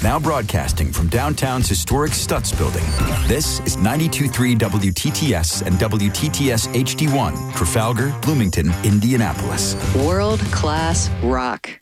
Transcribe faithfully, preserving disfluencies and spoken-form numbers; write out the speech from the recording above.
Now broadcasting from downtown's historic Stutz Building, this is ninety-two point three W T T S and W T T S H D one, Trafalgar, Bloomington, Indianapolis. World-class rock.